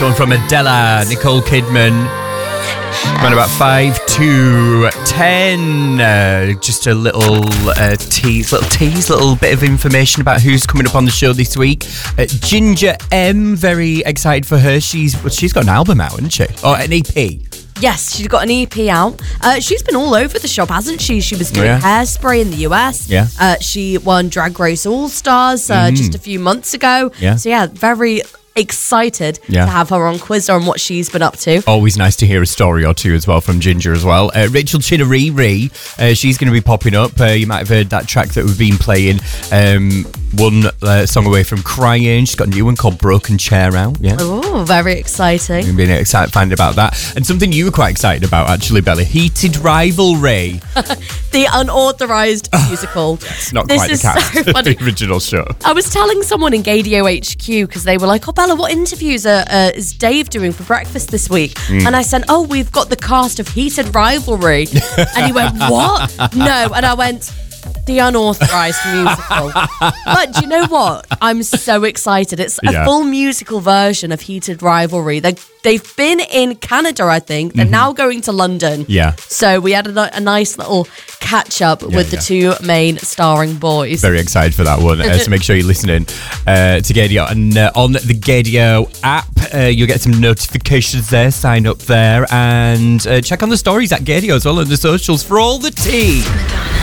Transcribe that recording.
one from Adele, Nicole Kidman. Around about 5 to 10. Just a little tease, little bit of information about who's coming up on the show this week. Ginger M, very excited for her. She's got an album out, hasn't she? Or an EP. Yes, she's got an EP out. She's been all over the shop, hasn't she? She was doing Hairspray in the US. Yeah. She won Drag Race All-Stars just a few months ago. Yeah. So yeah, very excited to have her on Quizzer and what she's been up to. Always nice to hear a story or two as well from Ginger as well. Rachel Chinouriri, she's going to be popping up. You might have heard that track that we've been playing. One song away from Crying. She's got a new one called Broken Chair out. Yeah. Oh, very exciting. We've been excited finding about that. And something you were quite excited about, actually, Bella. Heated Rivalry. The unauthorised musical. It's not quite the cast of the original show. I was telling someone in Gadio HQ because they were like, "Oh, Bella, what interviews is Dave doing for breakfast this week?" And I said, "Oh, we've got the cast of Heated Rivalry." And he went, "What?" No. And I went, "The unauthorised musical." But do you know what? I'm so excited. It's a full musical version of Heated Rivalry. They've been in Canada, I think. They're now going to London. Yeah. So we had a nice little catch up with the two main starring boys. Very excited for that one. So make sure you're listening to Gadio. And on the Gadio app, you'll get some notifications there. Sign up there and check on the stories at Gadio as well on the socials for all the tea.